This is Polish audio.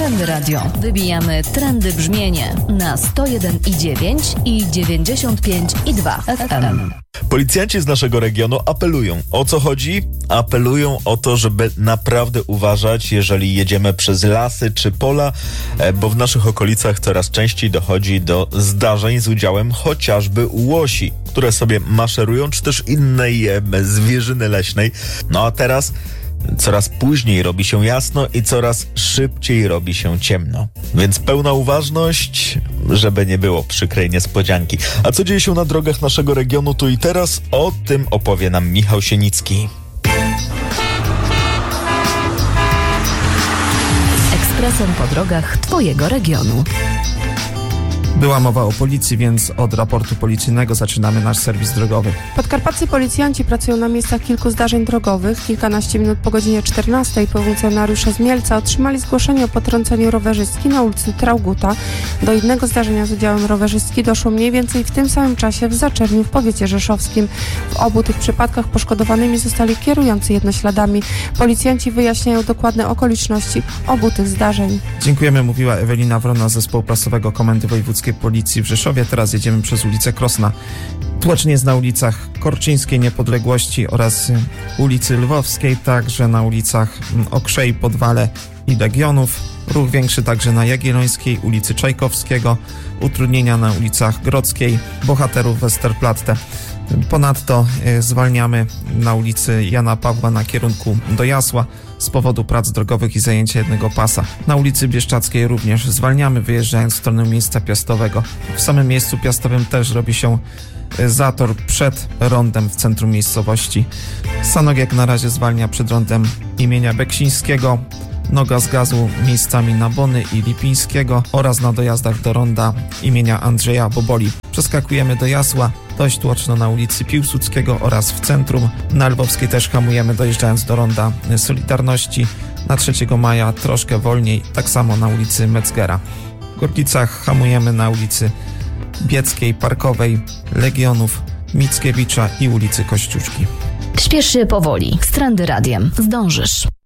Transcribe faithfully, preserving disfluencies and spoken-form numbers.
Trendy Radio. Wybijamy trendy brzmienie na sto jeden i dziewięć i dziewięćdziesiąt pięć i dwa F M. Policjanci z naszego regionu apelują. O co chodzi? Apelują o to, żeby naprawdę uważać, jeżeli jedziemy przez lasy czy pola, bo w naszych okolicach coraz częściej dochodzi do zdarzeń z udziałem chociażby łosi, które sobie maszerują, czy też innej zwierzyny leśnej. No a teraz coraz później robi się jasno i coraz szybciej robi się ciemno. Więc pełna uważność, żeby nie było przykrej niespodzianki. A co dzieje się na drogach naszego regionu tu i teraz? O tym opowie nam Michał Sienicki. Ekspresem po drogach twojego regionu. Była mowa o policji, więc od raportu policyjnego zaczynamy nasz serwis drogowy. Podkarpaccy policjanci pracują na miejscach kilku zdarzeń drogowych. Kilkanaście minut po godzinie czternastej funkcjonariusze z Mielca otrzymali zgłoszenie o potrąceniu rowerzystki na ulicy Trauguta. Do innego zdarzenia z udziałem rowerzystki doszło mniej więcej w tym samym czasie w Zaczerniu w powiecie rzeszowskim. W obu tych przypadkach poszkodowanymi zostali kierujący jednośladami. Policjanci wyjaśniają dokładne okoliczności obu tych zdarzeń. Dziękujemy, mówiła Ewelina Wrona z Zespołu Prasowego Komendy Wojewódzkiej Policji w Rzeszowie. Teraz jedziemy przez ulicę Krosna. Tłocznie jest na ulicach Korczyńskiej, Niepodległości oraz ulicy Lwowskiej, także na ulicach Okrzei, Podwale i Legionów. Ruch większy także na Jagiellońskiej, ulicy Czajkowskiego, utrudnienia na ulicach Grodzkiej, Bohaterów, Westerplatte. Ponadto y, zwalniamy na ulicy Jana Pawła na kierunku do Jasła z powodu prac drogowych i zajęcia jednego pasa. Na ulicy Bieszczackiej również zwalniamy, wyjeżdżając w stronę miejsca Piastowego. W samym miejscu Piastowym też robi się y, zator przed rondem w centrum miejscowości. Sanogiek na razie zwalnia przed rondem imienia Beksińskiego. Noga z gazu miejscami na Bony i Lipińskiego oraz na dojazdach do ronda imienia Andrzeja Boboli. Przeskakujemy do Jasła, dość tłoczno na ulicy Piłsudskiego oraz w centrum. Na Lwowskiej też hamujemy, dojeżdżając do ronda Solidarności. Na trzeciego maja troszkę wolniej, tak samo na ulicy Metzgera. W Gorlicach hamujemy na ulicy Bieckiej, Parkowej, Legionów, Mickiewicza i ulicy Kościuszki. Śpiesz się powoli. Z Trendy Radiem zdążysz.